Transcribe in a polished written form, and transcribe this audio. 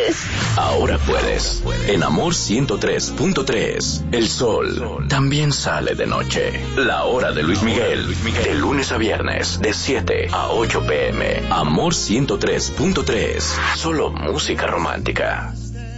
puedes. Ahora puedes. En Amor 103.3. El sol también sale de noche. La hora de Luis Miguel. De lunes a viernes, de 7 a 8 p.m. Amor 103.3. Solo música romántica.